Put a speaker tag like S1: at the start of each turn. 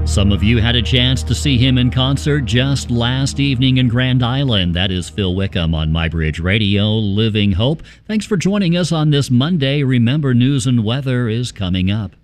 S1: Some of you had a chance to see him in concert just last evening in Grand Island. That is Phil Wickham on MyBridge Radio, Living Hope. Thanks for joining us on this Monday. Remember, news and weather is coming up.